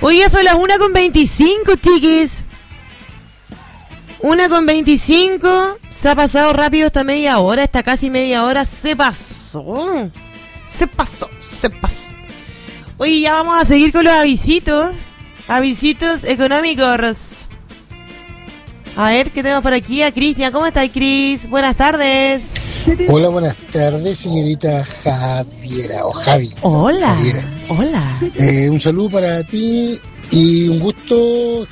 Hoy ya son las 1:25, chiquis. 1:25. Se ha pasado rápido esta media hora, esta casi media hora. Se pasó. Hoy ya vamos a seguir con los avisitos. Avisitos económicos. A ver, ¿qué tenemos por aquí? A Cristian. ¿Cómo estás, Cris? Buenas tardes. Hola, buenas tardes, señorita Javiera, o Javi. Hola. Javiera. Hola. Un saludo para ti y un gusto